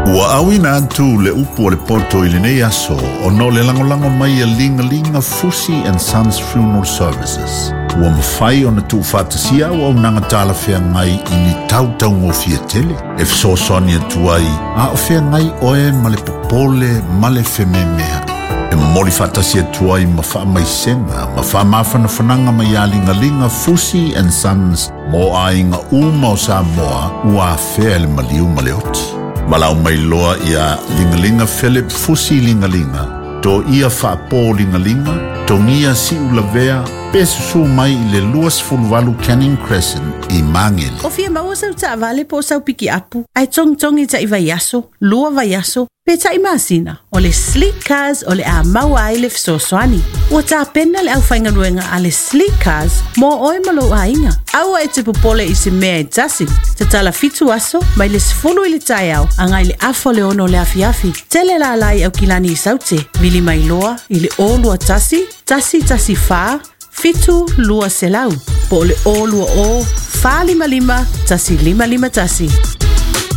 Ua awina atu le upu o le poto i le nei aso o no le langolango mai a linga Fusi and Sons Funeral Services. Ua mawhai o na tu whatasia o nanga tala whea ngai i ni tautau ngō fia tele. E fsosoni atu ai, a o whea ngai oe ma le popole ma le whememea. E mori whatasia atu ai ma wha mai senga, ma wha mawhana whananga mai a linga Fusi and Sons mo a inga uma o Samoa ua whea le maliu ma le oti. Malau mai loa ia lingalinga Philip Fusi lingalinga, to ia whaapo lingalinga, to ngia si ulavea, pesusu mai i le luas fulwalu Canning Crescent i Mangele. O fia maua sau ta avale po sau piki apu, ai tong i ta i vaiaso, lua vaiaso, pe ta i masina, o le Sleek Cars o le a maua ai le fsoswani. Ua ta pena le au whaingaruenga a le Sleek Cars, mo oe malo a inga. Aua e te popole i se mea e tasi, te tala fitu aso, mai le sifulu i le tai au, angai le afo le ono le afiafi. Tele la lai au kilani i saute, vili mai loa, i le olua tasi fa, fitu lua selau, po le olua o, fa lima tasi.